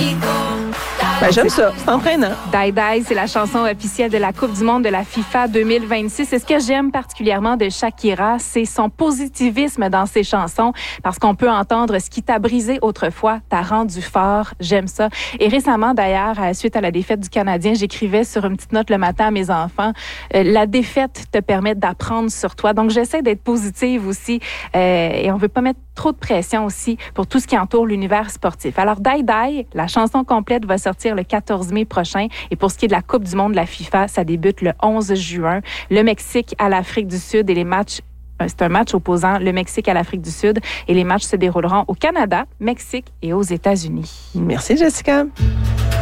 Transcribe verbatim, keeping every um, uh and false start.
Ben, j'aime ça, c'est entraînant. Die Die, c'est la chanson officielle de la Coupe du monde de la FIFA deux mille vingt-six. Et ce que j'aime particulièrement de Shakira, c'est son positivisme dans ses chansons, parce qu'on peut entendre ce qui t'a brisé autrefois, t'a rendu fort. J'aime ça. Et récemment, d'ailleurs, suite à la défaite du Canadien, j'écrivais sur une petite note le matin à mes enfants, euh, la défaite te permet d'apprendre sur toi. Donc, j'essaie d'être positive aussi, euh, et on veut pas mettre trop de pression aussi pour tout ce qui entoure l'univers sportif. Alors, Die Die, la chanson complète va sortir le quatorze mai prochain. Et pour ce qui est de la Coupe du monde de la FIFA, ça débute le onze juin. Le Mexique à l'Afrique du Sud et les matchs, c'est un match opposant le Mexique à l'Afrique du Sud et les matchs se dérouleront au Canada, Mexique et aux États-Unis. Merci, Jessica.